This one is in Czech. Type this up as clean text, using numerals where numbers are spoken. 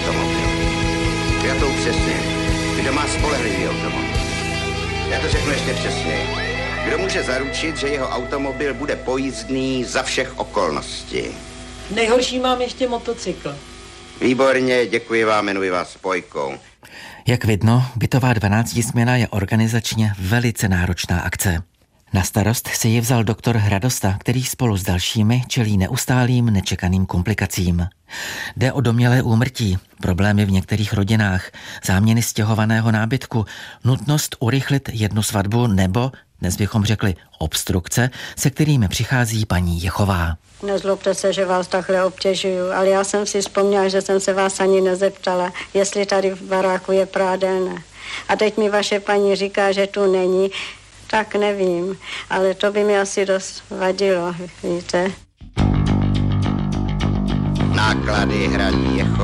automobil. Já to upřesním. Kdo má spolehlivý automobil? Já to řeknu ještě přesněji. Kdo může zaručit, že jeho automobil bude pojízdný za všech okolností? Nejhorší mám ještě motocykl. Výborně, děkuji vám, jmenuji vás Spojkou. Jak vidno, bytová 12 směna je organizačně velice náročná akce. Na starost si ji vzal doktor Hradosta, který spolu s dalšími čelí neustálým nečekaným komplikacím. Jde o domnělé úmrtí, problémy v některých rodinách, záměny stěhovaného nábytku, nutnost urychlit jednu svatbu nebo, dnes bychom řekli, obstrukce, se kterými přichází paní Jechová. Nezlobte se, že vás takhle obtěžuju, ale já jsem si vzpomněla, že jsem se vás ani nezeptala, jestli tady v baráku je prádelna. A teď mi vaše paní říká, že tu není, tak nevím, ale to by mi asi dost vadilo, víte. Náklady hraní Jechová.